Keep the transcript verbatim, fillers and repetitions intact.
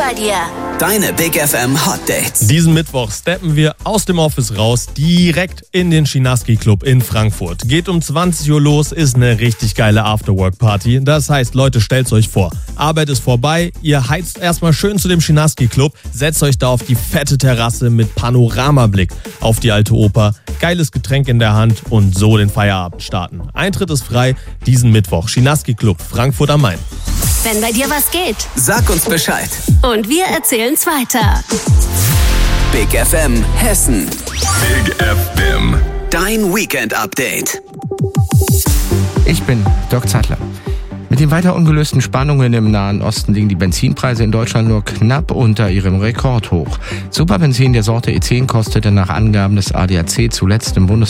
bei dir. Deine Big F M Hot Dates. Diesen Mittwoch steppen wir aus dem Office raus, direkt in den Chinaski Club in Frankfurt. Geht um zwanzig Uhr los, ist eine richtig geile Afterwork-Party. Das heißt, Leute, stellt's euch vor. Arbeit ist vorbei, ihr heizt erstmal schön zu dem Chinaski Club, setzt euch da auf die fette Terrasse mit Panoramablick auf die alte Oper, geiles Getränk in der Hand und so den Feierabend starten. Eintritt ist frei, diesen Mittwoch. Chinaski Club, Frankfurt am Main. Wenn bei dir was geht. Sag uns Bescheid. Und wir erzählen's weiter. Big F M Hessen. Big F M. Dein Weekend-Update. Ich bin Dirk Zeitler. Mit den weiter ungelösten Spannungen im Nahen Osten liegen die Benzinpreise in Deutschland nur knapp unter ihrem Rekordhoch. Superbenzin der Sorte E zehn kostete nach Angaben des A D A C zuletzt im Bundesland